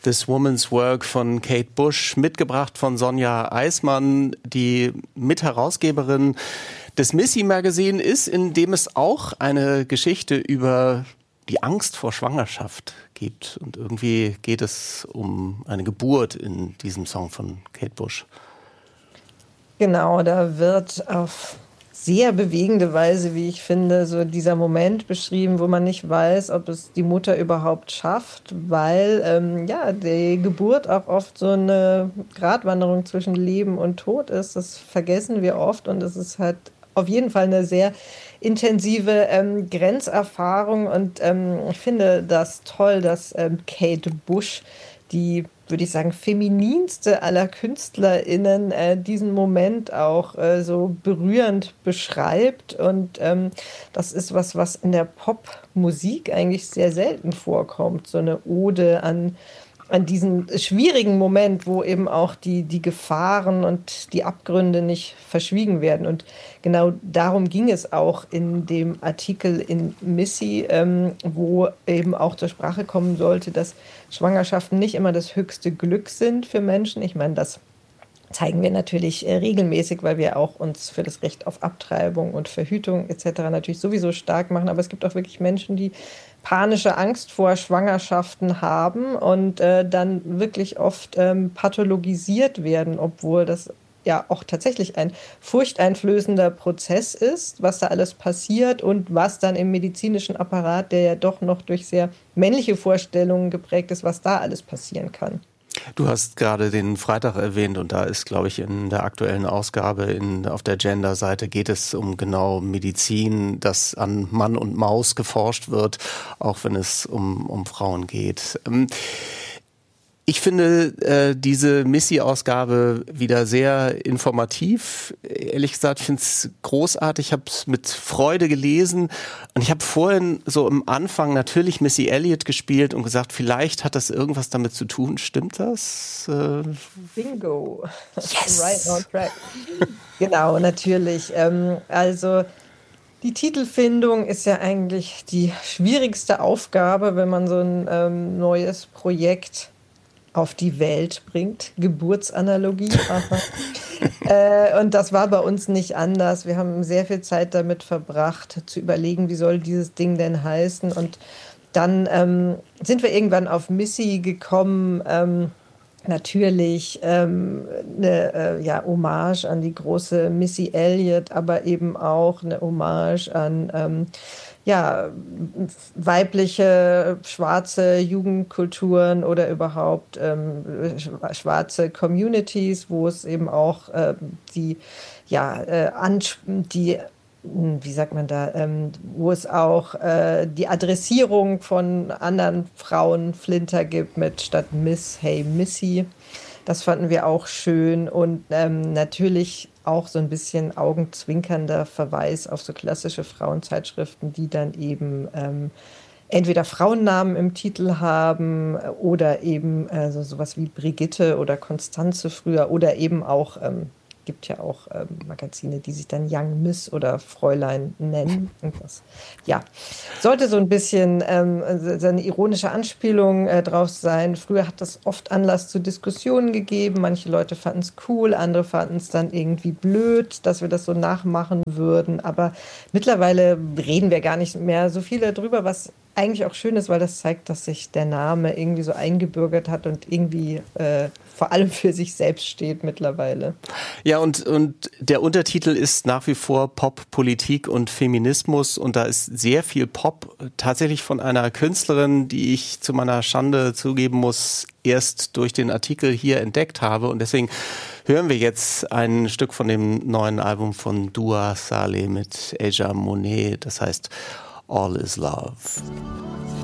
This Woman's Work von Kate Bush, mitgebracht von Sonja Eismann, die Mitherausgeberin des Missy Magazine ist, in dem es auch eine Geschichte über die Angst vor Schwangerschaft gibt. Und irgendwie geht es um eine Geburt in diesem Song von Kate Bush. Genau, da wird auf sehr bewegende Weise, wie ich finde, so dieser Moment beschrieben, wo man nicht weiß, ob es die Mutter überhaupt schafft, weil die Geburt auch oft so eine Gratwanderung zwischen Leben und Tod ist. Das vergessen wir oft und es ist halt auf jeden Fall eine sehr intensive Grenzerfahrung und ich finde das toll, dass Kate Bush, die, würde ich sagen, femininste aller KünstlerInnen diesen Moment auch so berührend beschreibt. Und das ist was in der Popmusik eigentlich sehr selten vorkommt. So eine Ode an diesen schwierigen Moment, wo eben auch die Gefahren und die Abgründe nicht verschwiegen werden. Und genau darum ging es auch in dem Artikel in Missy, wo eben auch zur Sprache kommen sollte, dass Schwangerschaften nicht immer das höchste Glück sind für Menschen. Ich meine, das zeigen wir natürlich regelmäßig, weil wir auch uns für das Recht auf Abtreibung und Verhütung etc. natürlich sowieso stark machen. Aber es gibt auch wirklich Menschen, die panische Angst vor Schwangerschaften haben und dann wirklich oft pathologisiert werden, obwohl das ja auch tatsächlich ein furchteinflößender Prozess ist, was da alles passiert und was dann im medizinischen Apparat, der ja doch noch durch sehr männliche Vorstellungen geprägt ist, was da alles passieren kann. Du hast gerade den Freitag erwähnt und da ist, glaube ich, in der aktuellen Ausgabe auf der Gender-Seite geht es um genau Medizin, dass an Mann und Maus geforscht wird, auch wenn es um Frauen geht. Ich finde diese Missy-Ausgabe wieder sehr informativ. Ehrlich gesagt, ich finde es großartig. Ich habe es mit Freude gelesen und ich habe vorhin so am Anfang natürlich Missy Elliott gespielt und gesagt, vielleicht hat das irgendwas damit zu tun. Stimmt das? Bingo. Yes. Right on track. Genau, natürlich. Also die Titelfindung ist ja eigentlich die schwierigste Aufgabe, wenn man so ein neues Projekt auf die Welt bringt. Geburtsanalogie. Und das war bei uns nicht anders. Wir haben sehr viel Zeit damit verbracht, zu überlegen, wie soll dieses Ding denn heißen. Und dann sind wir irgendwann auf Missy gekommen. Natürlich eine Hommage an die große Missy Elliott, aber eben auch eine Hommage an weibliche, schwarze Jugendkulturen oder überhaupt schwarze Communities, wo es eben auch wo es auch die Adressierung von anderen Frauen Flinter gibt mit statt Miss, hey Missy. Das fanden wir auch schön und natürlich auch so ein bisschen augenzwinkernder Verweis auf so klassische Frauenzeitschriften, die dann eben entweder Frauennamen im Titel haben oder eben sowas wie Brigitte oder Konstanze früher oder eben auch gibt ja auch Magazine, die sich dann Young Miss oder Fräulein nennen. Und das, sollte so ein bisschen so eine ironische Anspielung drauf sein. Früher hat das oft Anlass zu Diskussionen gegeben. Manche Leute fanden es cool, andere fanden es dann irgendwie blöd, dass wir das so nachmachen würden. Aber mittlerweile reden wir gar nicht mehr so viel darüber, was eigentlich auch schön ist, weil das zeigt, dass sich der Name irgendwie so eingebürgert hat und irgendwie vor allem für sich selbst steht mittlerweile. Ja, und der Untertitel ist nach wie vor Pop, Politik und Feminismus und da ist sehr viel Pop tatsächlich von einer Künstlerin, die ich zu meiner Schande zugeben muss, erst durch den Artikel hier entdeckt habe und deswegen hören wir jetzt ein Stück von dem neuen Album von Dua Saleh mit Aja Monet, das heißt All is Love.